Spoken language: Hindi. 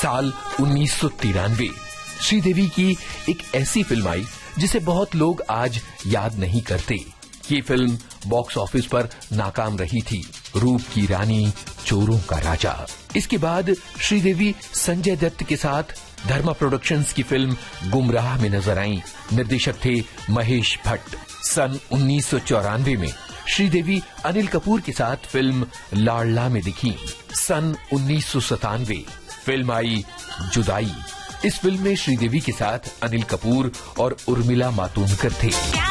साल 1993 श्रीदेवी की एक ऐसी फिल्म आई जिसे बहुत लोग आज याद नहीं करते। ये फिल्म बॉक्स ऑफिस पर नाकाम रही थी, रूप की रानी चोरों का राजा। इसके बाद श्रीदेवी संजय दत्त के साथ धर्मा प्रोडक्शंस की फिल्म गुमराह में नजर आईं। निर्देशक थे महेश भट्ट। सन 1994 में श्रीदेवी अनिल कपूर के साथ फिल्म लाडला में दिखी। सन 1997 फिल्म आई जुदाई। इस फिल्म में श्रीदेवी के साथ अनिल कपूर और उर्मिला मातोंडकर थे।